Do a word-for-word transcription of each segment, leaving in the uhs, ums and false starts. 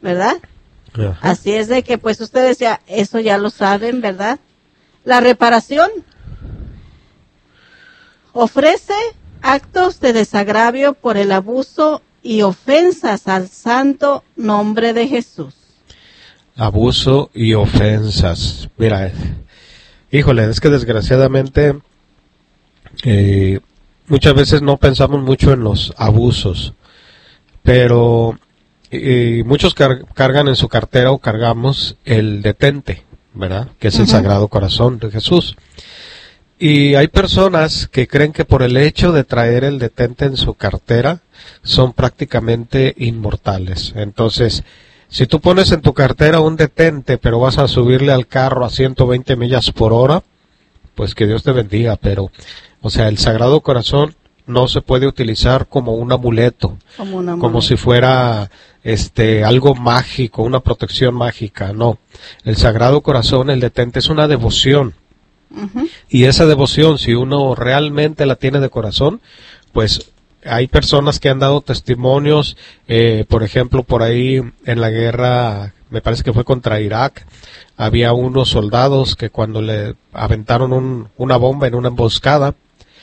¿verdad? Ajá. Así es de que, pues ustedes ya, eso ya lo saben, ¿verdad? La reparación ofrece actos de desagravio por el abuso y ofensas al santo nombre de Jesús. Abuso y ofensas. Mira, eh, híjole, es que desgraciadamente eh, muchas veces no pensamos mucho en los abusos, pero eh, muchos car- cargan en su cartera o cargamos el detente, ¿verdad? Que es el Ujú. Sagrado Corazón de Jesús. Y hay personas que creen que por el hecho de traer el detente en su cartera son prácticamente inmortales. Entonces, si tú pones en tu cartera un detente, pero vas a subirle al carro a ciento veinte millas por hora, pues que Dios te bendiga, pero, o sea, el Sagrado Corazón no se puede utilizar como un amuleto, Como una como moneda. si fuera este algo mágico, una protección mágica, no. El Sagrado Corazón, el detente, es una devoción. Ujú. Y esa devoción, si uno realmente la tiene de corazón, pues hay personas que han dado testimonios, eh, por ejemplo, por ahí en la guerra, me parece que fue contra Irak, había unos soldados que cuando le aventaron un, una bomba en una emboscada,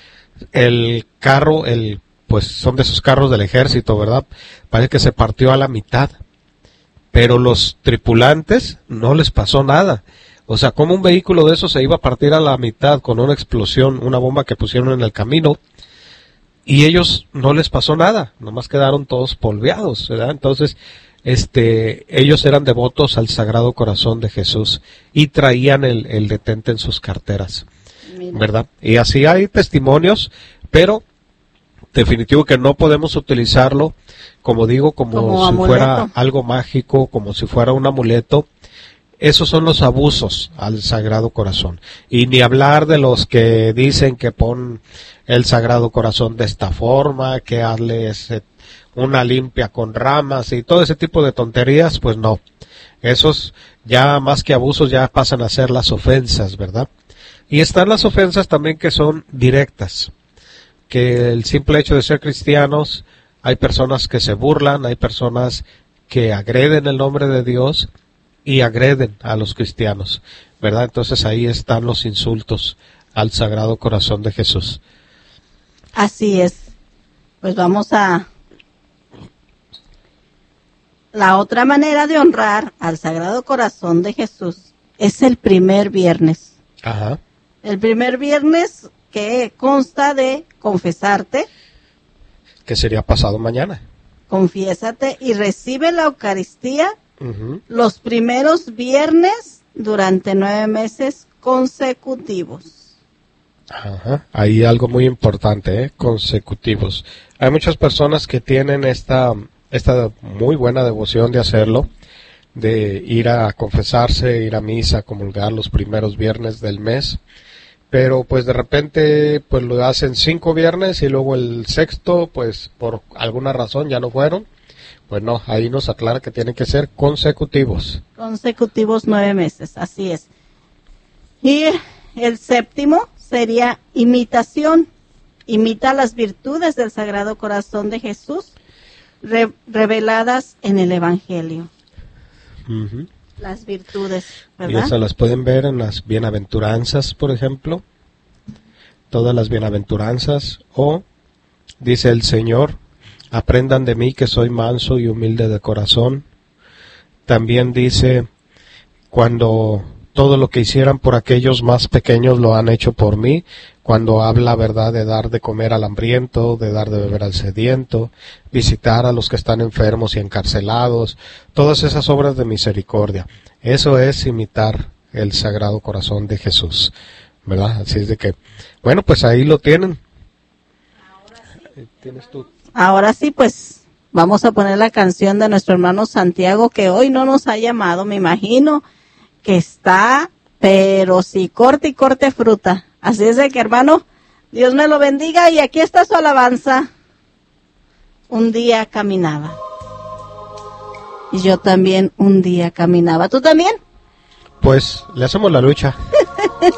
el carro, el pues son de esos carros del ejército, ¿verdad? Parece que se partió a la mitad, pero los tripulantes no les pasó nada. O sea, como un vehículo de esos se iba a partir a la mitad con una explosión, una bomba que pusieron en el camino, y ellos no les pasó nada, nomás quedaron todos polveados, ¿verdad? Entonces, este, ellos eran devotos al Sagrado Corazón de Jesús y traían el, el detente en sus carteras, Mira. ¿verdad? Y así hay testimonios, pero definitivo que no podemos utilizarlo, como digo, como, Como si amuleto. fuera algo mágico, como si fuera un amuleto. Esos son los abusos al Sagrado Corazón. Y ni hablar de los que dicen que pon el Sagrado Corazón de esta forma, que hazle ese- una limpia con ramas y todo ese tipo de tonterías, pues no. Esos ya más que abusos ya pasan a ser las ofensas, ¿verdad? Y están las ofensas también que son directas, que el simple hecho de ser cristianos, hay personas que se burlan, hay personas que agreden el nombre de Dios y agreden a los cristianos, ¿verdad? Entonces ahí están los insultos al Sagrado Corazón de Jesús. Así es. Pues vamos a... La otra manera de honrar al Sagrado Corazón de Jesús es el primer viernes. Ajá. El primer viernes que consta de confesarte, Que sería pasado mañana. confiésate y recibe la Eucaristía Ujú. los primeros viernes durante nueve meses consecutivos. Ajá. Ahí algo muy importante, ¿eh? Consecutivos. Hay muchas personas que tienen esta, esta muy buena devoción de hacerlo, de ir a confesarse, ir a misa, comulgar los primeros viernes del mes, pero pues de repente pues lo hacen cinco viernes y luego el sexto pues por alguna razón ya no fueron. Pues no, ahí nos aclara que tienen que ser consecutivos. Consecutivos nueve meses, así es. Y el séptimo sería imitación. Imita las virtudes del Sagrado Corazón de Jesús re- reveladas en el Evangelio. Ujú. Las virtudes, Y ¿verdad? esas las pueden ver en las bienaventuranzas, por ejemplo. Todas las bienaventuranzas. O, dice el Señor, aprendan de mí que soy manso y humilde de corazón. También dice, cuando todo lo que hicieran por aquellos más pequeños lo han hecho por mí, cuando habla, verdad, de dar de comer al hambriento, de dar de beber al sediento, visitar a los que están enfermos y encarcelados, todas esas obras de misericordia. Eso es imitar el Sagrado Corazón de Jesús, ¿verdad? Así es de que, bueno, pues ahí lo tienen. Tienes tú. Ahora sí, pues vamos a poner la canción de nuestro hermano Santiago, que hoy no nos ha llamado, me imagino que está, pero sí, corte y corte fruta. Así es de que, hermano, Dios me lo bendiga y aquí está su alabanza. Un día caminaba. Y yo también un día caminaba. ¿Tú también? Pues le hacemos la lucha.